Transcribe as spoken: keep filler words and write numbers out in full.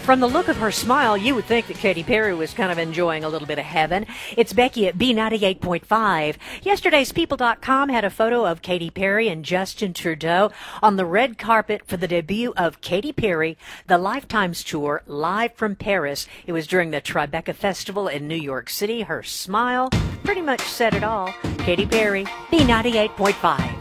From the look of her smile, you would think that Katy Perry was kind of enjoying a little bit of heaven. It's Becky at B ninety-eight point five. Yesterday's People dot com had a photo of Katy Perry and Justin Trudeau on the red carpet for the debut of Katy Perry, The Lifetimes Tour, live from Paris. It was during the Tribeca Festival in New York City. Her smile pretty much said it all. Katy Perry, B ninety-eight point five.